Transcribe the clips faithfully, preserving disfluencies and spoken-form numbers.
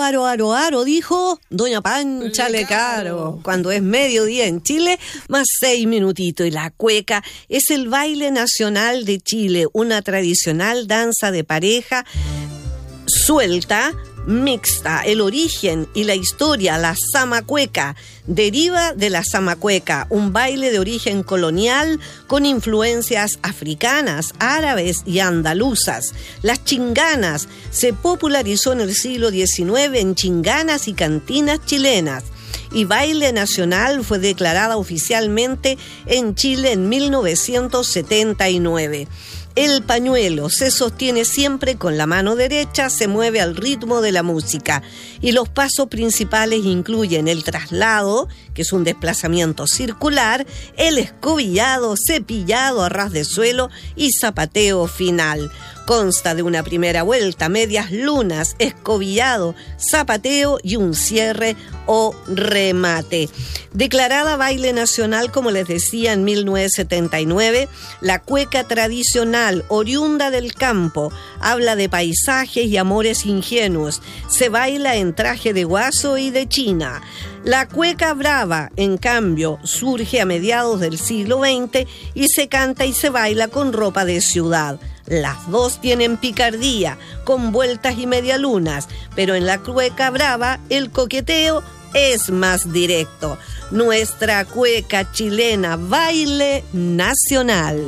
aro, aro, aro, dijo doña Pancha Lecaro. Cuando es mediodía en Chile, más seis minutitos. Y la cueca es el baile nacional de Chile, una tradicional danza de pareja suelta, mixta. El origen y la historia, la zamacueca, deriva de la zamacueca, un baile de origen colonial con influencias africanas, árabes y andaluzas. Las chinganas se popularizó en el siglo diecinueve en chinganas y cantinas chilenas. Y baile nacional fue declarada oficialmente en Chile en mil novecientos setenta y nueve. El pañuelo se sostiene siempre con la mano derecha, se mueve al ritmo de la música y los pasos principales incluyen el traslado, que es un desplazamiento circular, el escobillado, cepillado a ras de suelo y zapateo final. Consta de una primera vuelta, medias lunas, escobillado, zapateo y un cierre o remate. Declarada baile nacional, como les decía, en mil novecientos setenta y nueve, la cueca tradicional, oriunda del campo, habla de paisajes y amores ingenuos. Se baila en traje de guaso y de china. La cueca brava, en cambio, surge a mediados del siglo veinte y se canta y se baila con ropa de ciudad. Las dos tienen picardía, con vueltas y medialunas, pero en la cueca brava el coqueteo es más directo. Nuestra cueca chilena, baile nacional.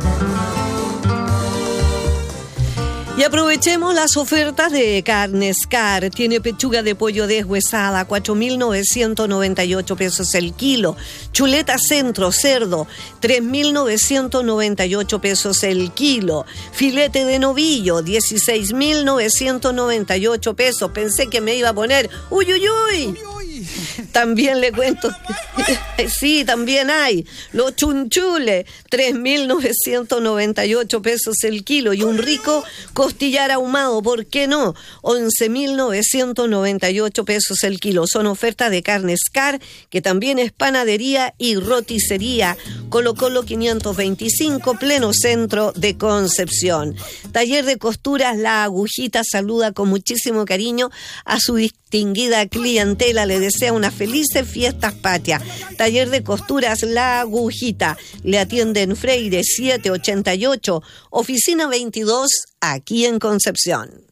Y aprovechemos las ofertas de Carnescar. Tiene pechuga de pollo deshuesada, cuatro mil novecientos noventa y ocho pesos el kilo. Chuleta centro, cerdo, tres mil novecientos noventa y ocho pesos el kilo. Filete de novillo, dieciséis mil novecientos noventa y ocho pesos. Pensé que me iba a poner uy, uy, uy. También le cuento, sí, también hay los chunchules, tres mil novecientos noventa y ocho pesos el kilo, y un rico costillar ahumado, ¿por qué no? once mil novecientos noventa y ocho pesos el kilo. Son ofertas de Carnescar, que también es panadería y roticería. Colo Colo quinientos veinticinco, pleno centro de Concepción. Taller de costuras La Agujita saluda con muchísimo cariño a su distinguida clientela. Le desea unas felices fiestas patrias. Taller de costuras La Agujita. Le atienden Freire siete ochenta y ocho, oficina veintidós, aquí en Concepción.